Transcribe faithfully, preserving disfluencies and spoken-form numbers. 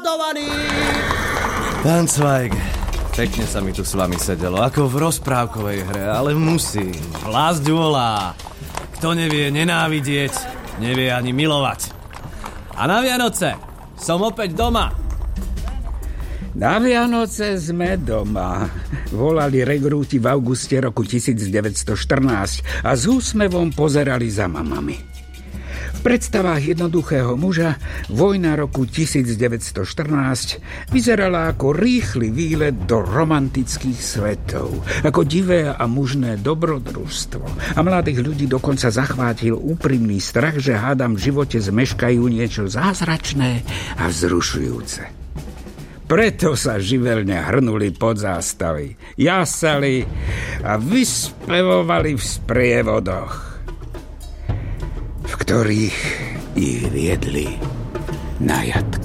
zamontovaný! Pán Cvajg, pekne sa mi tu s vami sedelo, ako v rozprávkovej hre, ale musím. Vlast volá. Kto nevie nenávidieť, nevie ani milovať. A na Vianoce som opäť doma. Na Vianoce sme doma, volali regrúti v auguste roku devätnásťstoštrnásť a s úsmevom pozerali za mamami. V predstavách jednoduchého muža vojna roku devätnásťstoštrnásť vyzerala ako rýchly výlet do romantických svetov, ako divé a mužné dobrodružstvo. A mladých ľudí dokonca zachvátil úprimný strach, že hádam v živote zmeškajú niečo zázračné a vzrušujúce. Preto sa živelne hrnuli pod zástavy, jasali a vyspevovali v sprievodoch, v ktorých ich viedli na jat.